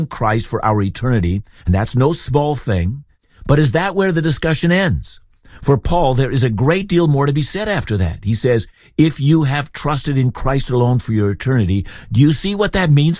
Christ for our eternity, and that's no small thing. But is that where the discussion ends? For Paul, there is a great deal more to be said after that. He says, if you have trusted in Christ alone for your eternity, do you see what that means